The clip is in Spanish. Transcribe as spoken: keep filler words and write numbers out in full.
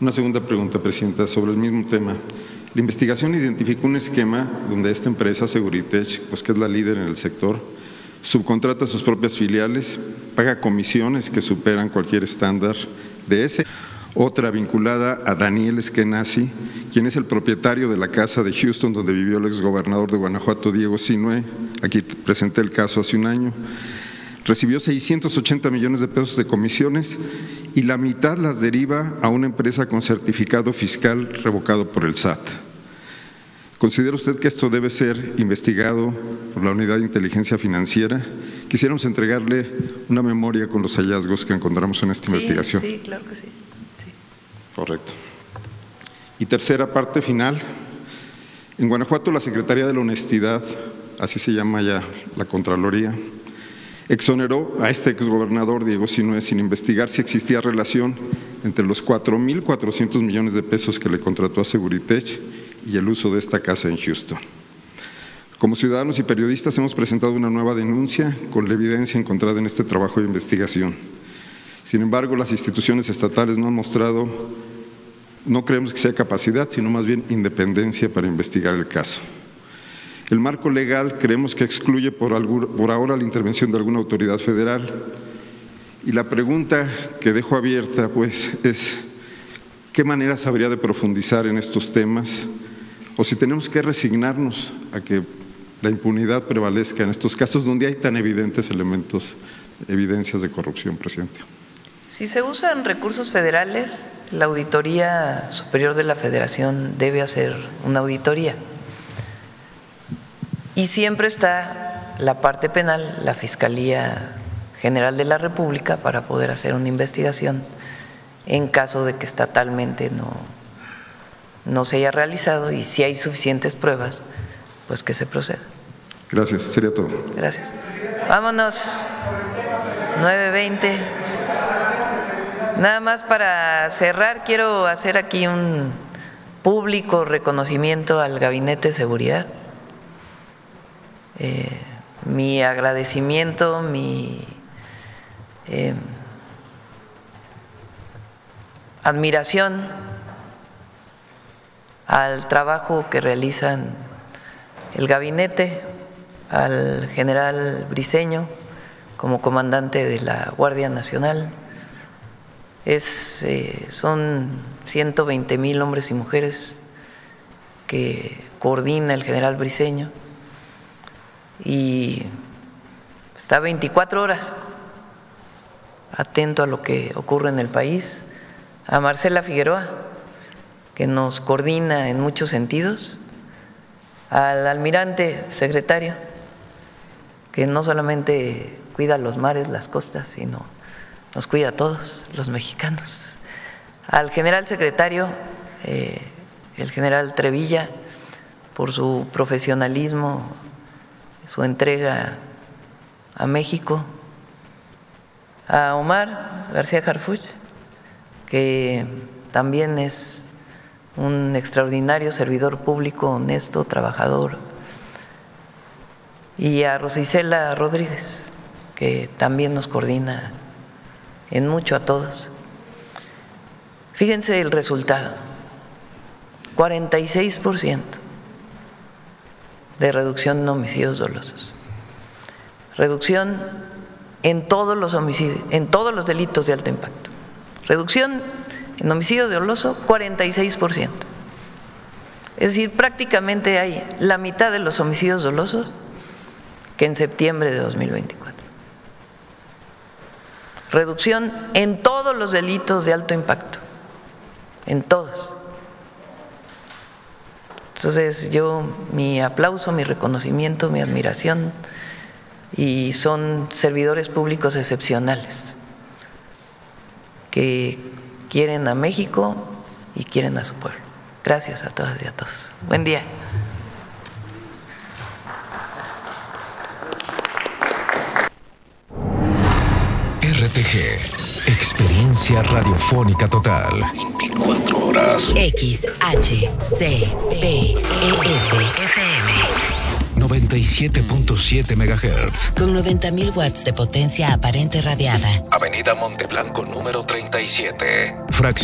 Una segunda pregunta, Presidenta, sobre el mismo tema. La investigación identificó un esquema donde esta empresa, Seguritech, pues que es la líder en el sector, subcontrata sus propias filiales, paga comisiones que superan cualquier estándar de ese. Otra vinculada a Daniel Eskenazi, quien es el propietario de la casa de Houston donde vivió el exgobernador de Guanajuato, Diego Sinue. Aquí presenté el caso hace un año. Recibió seiscientos ochenta millones de pesos de comisiones y la mitad las deriva a una empresa con certificado fiscal revocado por el S A T. ¿Considera usted que esto debe ser investigado por la Unidad de Inteligencia Financiera? Quisiéramos entregarle una memoria con los hallazgos que encontramos en esta sí, investigación. Sí, claro que sí. sí. Correcto. Y tercera parte final. En Guanajuato, la Secretaría de la Honestidad, así se llama ya la Contraloría, exoneró a este exgobernador Diego Sinue sin investigar si existía relación entre los cuatro mil cuatrocientos millones de pesos que le contrató a Seguritech y el uso de esta casa en Houston. Como ciudadanos y periodistas hemos presentado una nueva denuncia con la evidencia encontrada en este trabajo de investigación. Sin embargo, las instituciones estatales no han mostrado, no creemos que sea capacidad, sino más bien independencia para investigar el caso. El marco legal creemos que excluye por, algún, por ahora la intervención de alguna autoridad federal. Y la pregunta que dejo abierta, pues, es ¿qué maneras habría de profundizar en estos temas? O si tenemos que resignarnos a que la impunidad prevalezca en estos casos donde hay tan evidentes elementos, evidencias de corrupción, Presidente. Si se usan recursos federales, la Auditoría Superior de la Federación debe hacer una auditoría. Y siempre está la parte penal, la Fiscalía General de la República, para poder hacer una investigación en caso de que estatalmente no, no se haya realizado y si hay suficientes pruebas, pues que se proceda. Gracias, sería todo. Gracias. Vámonos, nueve veinte. Nada más para cerrar, quiero hacer aquí un público reconocimiento al Gabinete de Seguridad. Eh, mi agradecimiento, mi eh, admiración al trabajo que realizan el gabinete, al general Briceño como comandante de la Guardia Nacional. Es, eh, son ciento veinte mil hombres y mujeres que coordina el general Briceño y está veinticuatro horas atento a lo que ocurre en el país. A Marcela Figueroa, que nos coordina en muchos sentidos, al almirante secretario, que no solamente cuida los mares, las costas, sino nos cuida a todos los mexicanos, al general secretario, eh, el general Trevilla, por su profesionalismo, su entrega a México, a Omar García Harfuch, que también es un extraordinario servidor público, honesto, trabajador, y a Rosicela Rodríguez, que también nos coordina en mucho a todos. Fíjense el resultado, cuarenta y seis por ciento de reducción en homicidios dolosos, reducción en todos los homicidios, en todos los delitos de alto impacto, reducción en homicidios dolosos, cuarenta y seis por ciento. Es decir, prácticamente hay la mitad de los homicidios dolosos que en septiembre de dos mil veinticuatro. Reducción en todos los delitos de alto impacto, en todos. Entonces yo, mi aplauso, mi reconocimiento, mi admiración, y son servidores públicos excepcionales que quieren a México y quieren a su pueblo. Gracias a todas y a todos. Buen día. R T G, experiencia radiofónica total. veinticuatro horas. X H C P E S F M noventa y siete punto siete megahertz. con noventa mil watts de potencia aparente radiada. Avenida Monteblanco número treinta y siete. Fracción